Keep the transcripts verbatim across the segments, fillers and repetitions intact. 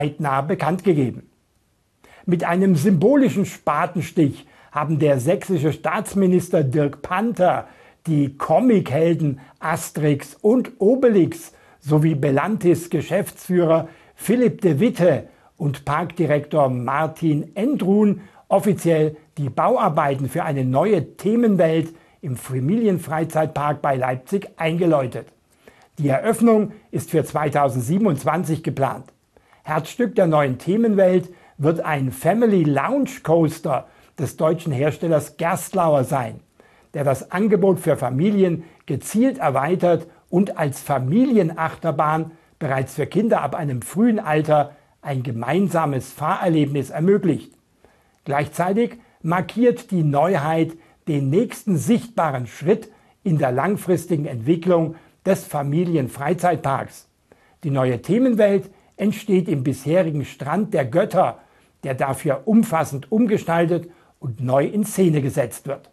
zeitnah bekannt gegeben. Mit einem symbolischen Spatenstich haben der sächsische Staatsminister Dirk Panther die Comichelden Asterix und Obelix sowie Belantis Geschäftsführer Philipp de Witte und Parkdirektor Martin Endruhn offiziell die Bauarbeiten für eine neue Themenwelt im Familienfreizeitpark bei Leipzig eingeläutet. Die Eröffnung ist für zweitausendsiebenundzwanzig geplant. Herzstück der neuen Themenwelt wird ein Family Lounge Coaster des deutschen Herstellers Gerstlauer sein, der das Angebot für Familien gezielt erweitert und als Familienachterbahn bereits für Kinder ab einem frühen Alter ein gemeinsames Fahrerlebnis ermöglicht. Gleichzeitig markiert die Neuheit den nächsten sichtbaren Schritt in der langfristigen Entwicklung des Familienfreizeitparks. Die neue Themenwelt entsteht im bisherigen Strand der Götter, der dafür umfassend umgestaltet und neu in Szene gesetzt wird.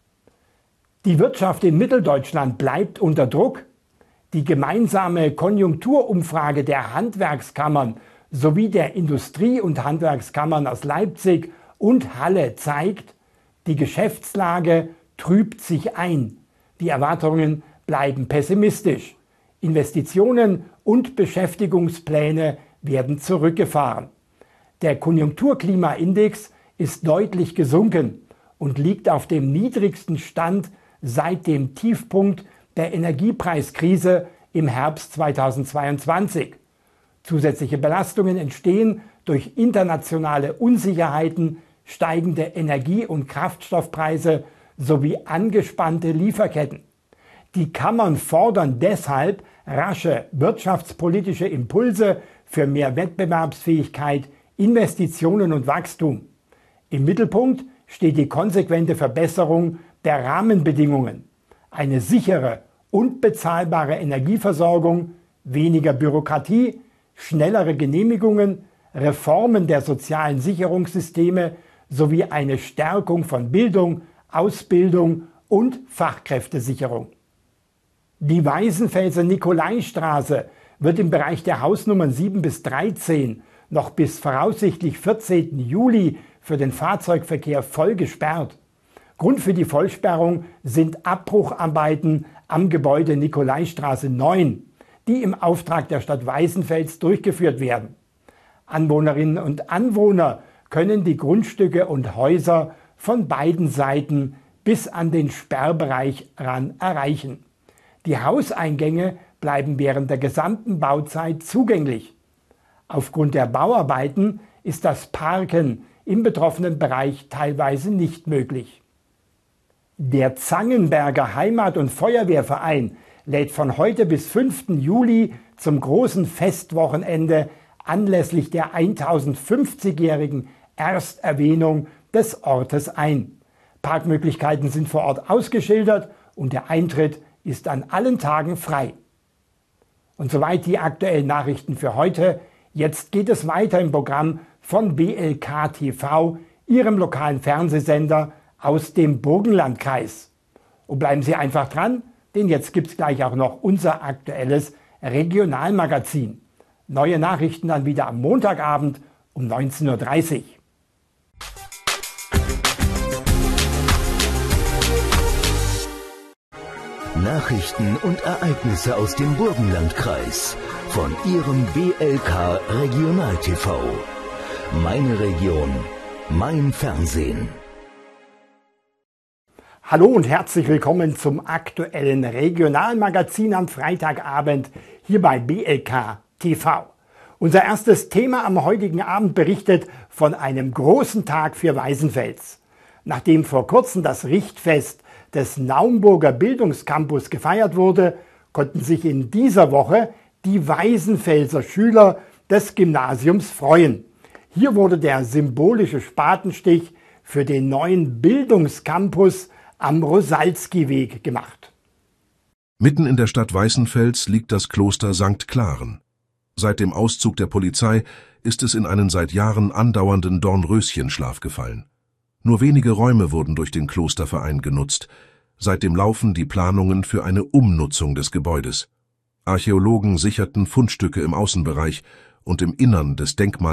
Die Wirtschaft in Mitteldeutschland bleibt unter Druck. Die gemeinsame Konjunkturumfrage der Handwerkskammern sowie der Industrie- und Handwerkskammern aus Leipzig und Halle zeigt, die Geschäftslage trübt sich ein. Die Erwartungen bleiben pessimistisch. Investitionen und Beschäftigungspläne werden zurückgefahren. Der Konjunkturklimaindex ist deutlich gesunken und liegt auf dem niedrigsten Stand seit dem Tiefpunkt der Energiepreiskrise im Herbst zweitausendzweiundzwanzig. Zusätzliche Belastungen entstehen durch internationale Unsicherheiten, steigende Energie- und Kraftstoffpreise sowie angespannte Lieferketten. Die Kammern fordern deshalb rasche wirtschaftspolitische Impulse für mehr Wettbewerbsfähigkeit, Investitionen und Wachstum. Im Mittelpunkt steht die konsequente Verbesserung der Rahmenbedingungen, eine sichere und bezahlbare Energieversorgung, weniger Bürokratie, schnellere Genehmigungen, Reformen der sozialen Sicherungssysteme sowie eine Stärkung von Bildung, Ausbildung und Fachkräftesicherung. Die Weißenfelser Nikolaistraße wird im Bereich der Hausnummern sieben bis dreizehn noch bis voraussichtlich vierzehnten Juli für den Fahrzeugverkehr voll gesperrt. Grund für die Vollsperrung sind Abbrucharbeiten am Gebäude Nikolaistraße neun, die im Auftrag der Stadt Weißenfels durchgeführt werden. Anwohnerinnen und Anwohner können die Grundstücke und Häuser von beiden Seiten bis an den Sperrbereich ran erreichen. Die Hauseingänge bleiben während der gesamten Bauzeit zugänglich. Aufgrund der Bauarbeiten ist das Parken im betroffenen Bereich teilweise nicht möglich. Der Zangenberger Heimat- und Feuerwehrverein lädt von heute bis fünften Juli zum großen Festwochenende anlässlich der tausendfünfzigjährigen Ersterwähnung des Ortes ein. Parkmöglichkeiten sind vor Ort ausgeschildert und der Eintritt ist an allen Tagen frei. Und soweit die aktuellen Nachrichten für heute. Jetzt geht es weiter im Programm von B L K T V, Ihrem lokalen Fernsehsender aus dem Burgenlandkreis. Und bleiben Sie einfach dran, denn jetzt gibt es gleich auch noch unser aktuelles Regionalmagazin. Neue Nachrichten dann wieder am Montagabend um neunzehn Uhr dreißig. Nachrichten und Ereignisse aus dem Burgenlandkreis von Ihrem B L K Regional T V. Meine Region, mein Fernsehen. Hallo und herzlich willkommen zum aktuellen Regionalmagazin am Freitagabend hier bei B L K T V. Unser erstes Thema am heutigen Abend berichtet von einem großen Tag für Weißenfels. Nachdem vor kurzem das Richtfest des Naumburger Bildungscampus gefeiert wurde, konnten sich in dieser Woche die Weißenfelser Schüler des Gymnasiums freuen. Hier wurde der symbolische Spatenstich für den neuen Bildungscampus am Rosalskiweg gemacht. Mitten in der Stadt Weißenfels liegt das Kloster Sankt Klaren. Seit dem Auszug der Polizei ist es in einen seit Jahren andauernden Dornröschenschlaf gefallen. Nur wenige Räume wurden durch den Klosterverein genutzt. Seitdem laufen die Planungen für eine Umnutzung des Gebäudes. Archäologen sicherten Fundstücke im Außenbereich und im Innern des Denkmals